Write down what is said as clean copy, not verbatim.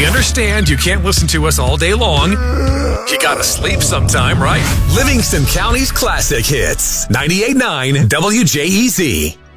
We understand you can't listen to us all day long. You gotta sleep sometime, right? Livingston County's classic hits. 98.9 WJEZ.